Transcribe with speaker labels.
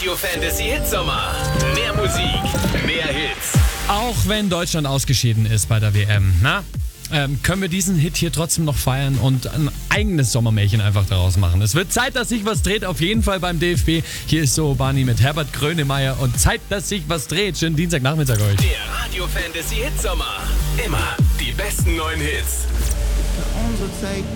Speaker 1: Radio Fantasy Hitsommer. Mehr Musik, mehr Hits.
Speaker 2: Auch wenn Deutschland ausgeschieden ist bei der WM, können wir diesen Hit hier trotzdem noch feiern und ein eigenes Sommermärchen einfach daraus machen. Es wird Zeit, dass sich was dreht, auf jeden Fall beim DFB. Hier ist so Barney mit Herbert Grönemeyer und Zeit, dass sich was dreht. Schönen Dienstagnachmittag euch.
Speaker 1: Der Radio Fantasy Hitsommer. Immer die besten neuen Hits.